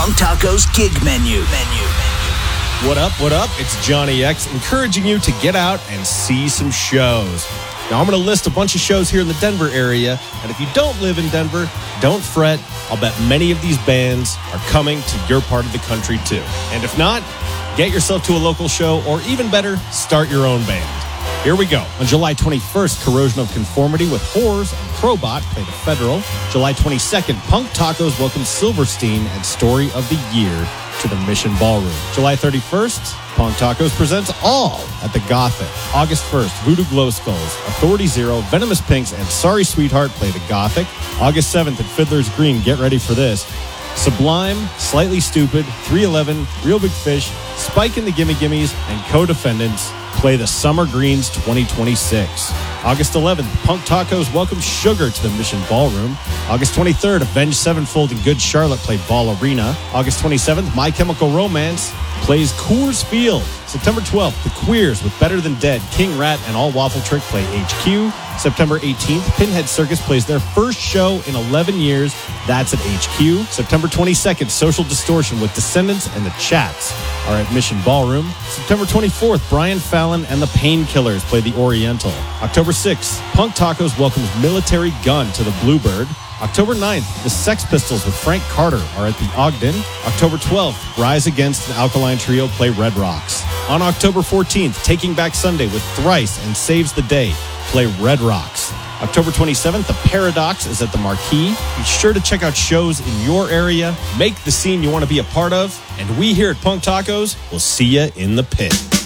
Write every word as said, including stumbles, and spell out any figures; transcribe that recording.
Punk Taco's gig menu. Menu. What up, what up? It's Johnny X encouraging you to get out and see some shows. Now, I'm going to list a bunch of shows here in the Denver area, and if you don't live in Denver, don't fret. I'll bet many of these bands are coming to your part of the country, too. And if not, get yourself to a local show, or even better, start your own band. Here we go. On July twenty-first, Corrosion of Conformity with Whores and Crowbot play the Federal. July twenty-second, Punk Tacos welcome Silverstein and Story of the Year to the Mission Ballroom. July thirty-first, Punk Tacos presents All at the Gothic. August first, Voodoo Glow Skulls, Authority Zero, Venomous Pinks, and Sorry Sweetheart play the Gothic. August seventh at Fiddler's Green, get ready for this. Sublime, Slightly Stupid, three eleven, Real Big Fish, Spike and the Gimme Gimmes, and Co-Defendants play the Summer Greens twenty twenty-six. August eleventh, Punk Tacos welcome Sugar to the Mission Ballroom. August twenty-third, Avenged Sevenfold and Good Charlotte play Ball Arena. August twenty-seventh, My Chemical Romance plays Coors Field. September twelfth, The Queers with Better Than Dead, King Rat, and All Waffle Trick play H Q. September eighteenth, Pinhead Circus plays their first show in eleven years. That's at H Q. September twenty-second, Social Distortion with Descendants and the Chats are at Mission Ballroom. September twenty-fourth, Brian Fallon and the Painkillers play the Oriental. October sixth, Punk Tacos welcomes Military Gun to the Bluebird. October ninth, the Sex Pistols with Frank Carter are at the Ogden. October twelfth, Rise Against and Alkaline Trio play Red Rocks. On October fourteenth, Taking Back Sunday with Thrice and Saves the Day play Red Rocks. October twenty-seventh, The Paradox is at the Marquee. Be sure to check out shows in your area. Make the scene you want to be a part of. And we here at Punk Tacos will see you in the pit.